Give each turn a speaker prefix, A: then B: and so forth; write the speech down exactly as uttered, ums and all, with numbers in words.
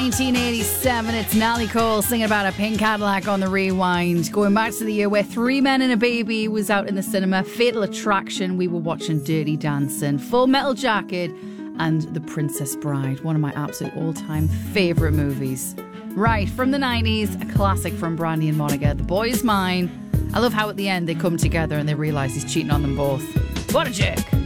A: nineteen eighty-seven, it's Natalie Cole singing about a pink Cadillac on the Rewind. Going back to the year where Three Men and a Baby was out in the cinema, Fatal Attraction, we were watching Dirty Dancing, Full Metal Jacket, and The Princess Bride, one of my absolute all-time favourite movies. Right, from the nineties, a classic from Brandy and Monica, The Boy Is Mine. I love how at the end they come together and they realise he's cheating on them both. What a jerk.